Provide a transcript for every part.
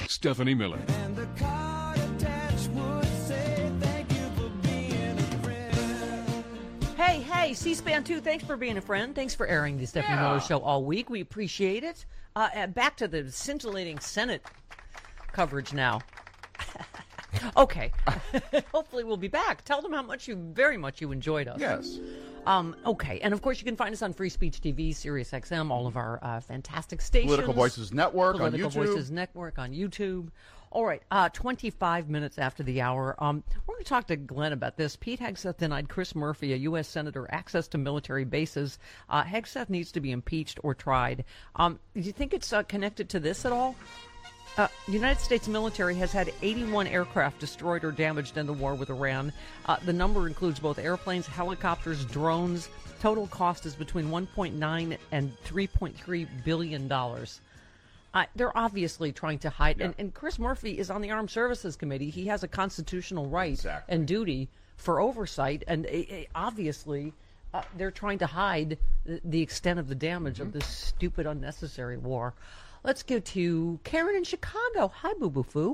Stephanie Miller. And the card attached would say, thank you for being a friend. Hey, C-SPAN 2, thanks for being a friend. Thanks for airing the Stephanie Miller Show all week. We appreciate it. Back to the scintillating Senate coverage now. Okay. Hopefully we'll be back. Tell them how very much you enjoyed us. Yes. Okay. And, of course, you can find us on Free Speech TV, Sirius XM, all of our fantastic stations. Political Voices Network on YouTube. Political Voices Network on YouTube. All right. 25 minutes after the hour. We're going to talk to Glenn about this. Pete Hegseth denied Chris Murphy, a U.S. Senator, access to military bases. Hegseth needs to be impeached or tried. Do you think it's connected to this at all? The United States military has had 81 aircraft destroyed or damaged in the war with Iran. The number includes both airplanes, helicopters, drones. Total cost is between $1.9 and $3.3 billion. They're obviously trying to hide. Yeah. And Chris Murphy is on the Armed Services Committee. He has a constitutional right Exactly. and duty for oversight. And obviously, they're trying to hide the extent of the damage of this stupid, unnecessary war. Let's go to Karen in Chicago. Hi, Boo Boo Foo.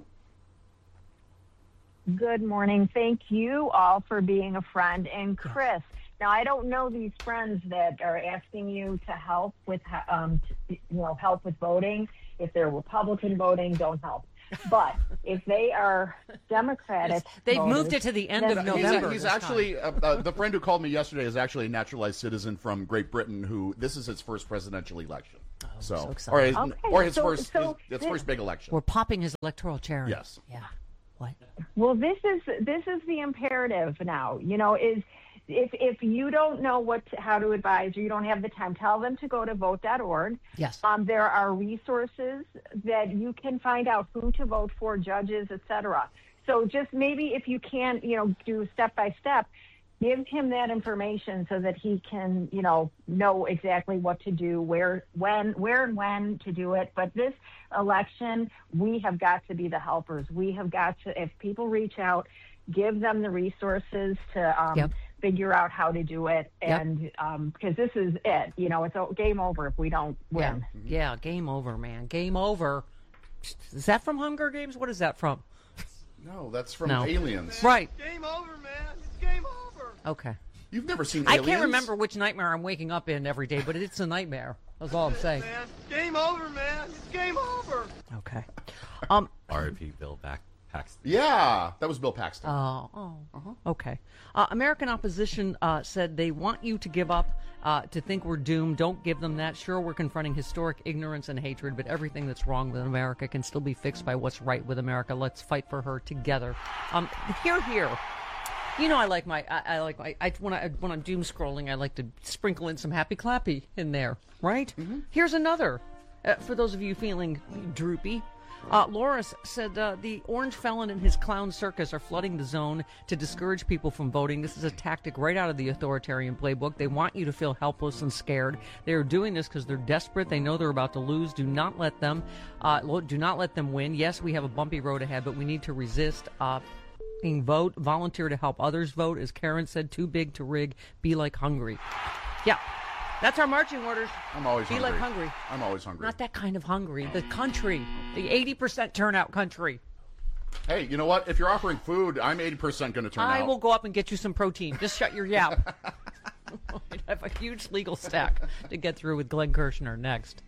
Good morning. Thank you all for being a friend. And Chris, now I don't know these friends that are asking you to help with, help with voting. If they're Republican voting, don't help. But if they are Democratic, They've voters, moved it to the end of November. He's actually the friend who called me yesterday is actually a naturalized citizen from Great Britain. Who this is his first presidential election. so exciting. exciting. His first big election. We're popping his electoral cherry. Yes. Yeah. What? Well, this is the imperative now. Is if you don't know how to advise or you don't have the time, tell them to go to vote.org. Yes. There are resources that you can find out who to vote for, judges, etc. So just maybe if you can't, do step by step, give him that information so that he can, know exactly what to do, where and when to do it. But this election, we have got to be the helpers. We have got to, if people reach out, give them the resources to figure out how to do it. And because this is it, it's a game over if we don't win. Yeah, game over, man. Game over. Is that from Hunger Games? What is that from? No, that's from Aliens. Right. Game over, man. It's game over. Okay. You've never seen I Aliens? can't remember which nightmare I'm waking up in every day, but it's a nightmare. That's all I'm saying. Man, game over, man. It's game over. Okay. R.I.P. Bill Paxton. Yeah, that was Bill Paxton. Okay. American opposition said they want you to give up, to think we're doomed. Don't give them that. Sure, we're confronting historic ignorance and hatred, but everything that's wrong with America can still be fixed by what's right with America. Let's fight for her together. Here. When I'm doom scrolling, I like to sprinkle in some happy clappy in there, right? Mm-hmm. Here's another, for those of you feeling droopy. Loris said the orange felon and his clown circus are flooding the zone to discourage people from voting. This is a tactic right out of the authoritarian playbook. They want you to feel helpless and scared. They are doing this because they're desperate. They know they're about to lose. Do not let them win. Yes, we have a bumpy road ahead, but we need to resist. Vote, volunteer to help others vote. As Karen said, too big to rig. Be like Hungary. Yeah. That's our marching orders. I'm always hungry. Be like hungry. I'm always hungry. Not that kind of hungry. The country. The 80% turnout country. Hey, you know what? If you're offering food, I'm 80% going to turn out. I will go up and get you some protein. Just shut your yap. I have a huge legal stack to get through with Glenn Kirshner next.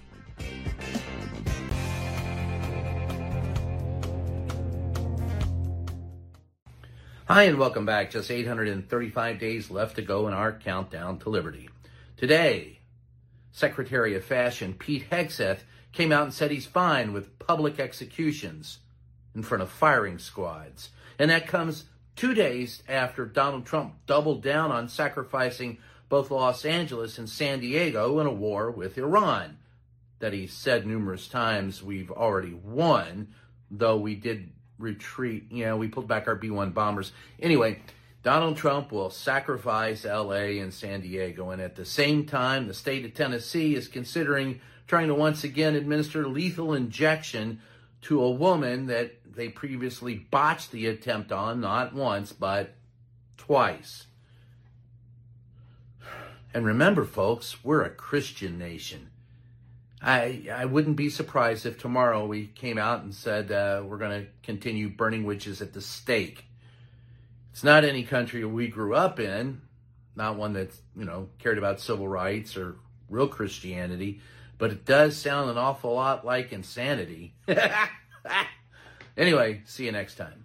Hi, and welcome back. Just 835 days left to go in our countdown to liberty. Today, Secretary of Fashion Pete Hegseth came out and said he's fine with public executions in front of firing squads. And that comes 2 days after Donald Trump doubled down on sacrificing both Los Angeles and San Diego in a war with Iran that he said numerous times we've already won, though we did retreat. We pulled back our B-1 bombers. Anyway, Donald Trump will sacrifice L.A. and San Diego, and at the same time, the state of Tennessee is considering trying to once again administer lethal injection to a woman that they previously botched the attempt on, not once, but twice. And remember, folks, we're a Christian nation. I wouldn't be surprised if tomorrow we came out and said we're going to continue burning witches at the stake. It's not any country we grew up in, not one that's, cared about civil rights or real Christianity, but it does sound an awful lot like insanity. Anyway, see you next time.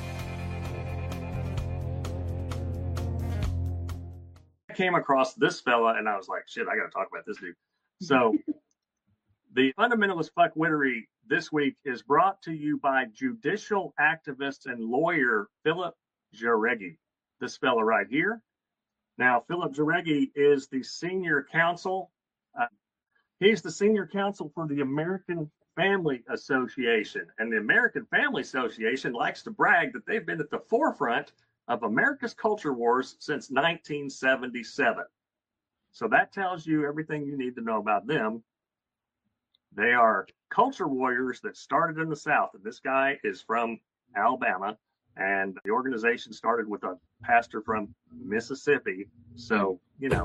I came across this fella and I was like, shit, I got to talk about this dude. So the fundamentalist fuckwittery this week is brought to you by judicial activist and lawyer Philip Jareggi. This fella right here. Now, Philip Jareggi is the senior counsel. He's the senior counsel for the American Family Association. And the American Family Association likes to brag that they've been at the forefront of America's culture wars since 1977. So that tells you everything you need to know about them. They are culture warriors that started in the South. And this guy is from Alabama. And the organization started with a pastor from Mississippi. So,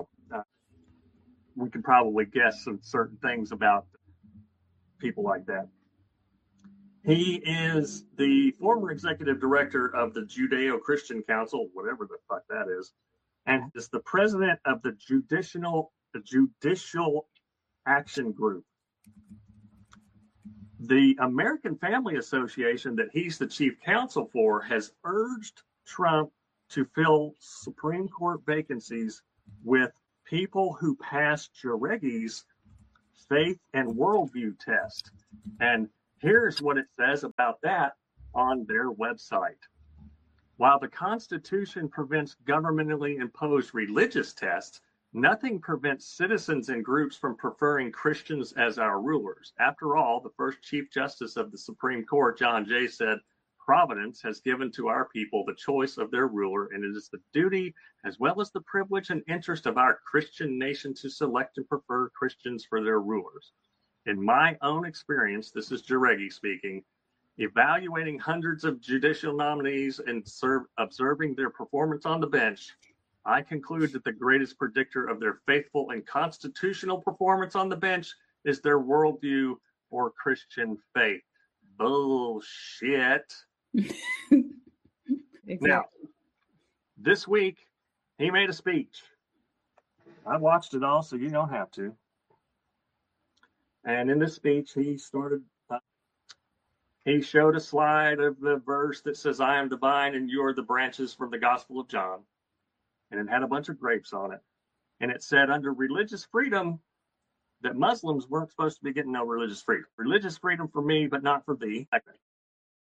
we can probably guess some certain things about people like that. He is the former executive director of the Judeo-Christian Council, whatever the fuck that is, and is the president of the Judicial Action Group. The American Family Association that he's the chief counsel for has urged Trump to fill Supreme Court vacancies with people who pass Jareggi's faith and worldview test. And here's what it says about that on their website. While the Constitution prevents governmentally imposed religious tests, nothing prevents citizens and groups from preferring Christians as our rulers. After all, the first Chief Justice of the Supreme Court, John Jay, said, Providence has given to our people the choice of their ruler, and it is the duty as well as the privilege and interest of our Christian nation to select and prefer Christians for their rulers. In my own experience, this is Jareggi speaking, evaluating hundreds of judicial nominees and observing their performance on the bench, I conclude that the greatest predictor of their faithful and constitutional performance on the bench is their worldview or Christian faith. Bullshit. Exactly. Now, this week, he made a speech. I watched it all, so you don't have to. And in this speech, he showed a slide of the verse that says, I am the vine and you are the branches from the Gospel of John. And it had a bunch of grapes on it. And it said under religious freedom that Muslims weren't supposed to be getting no religious freedom. Religious freedom for me, but not for thee.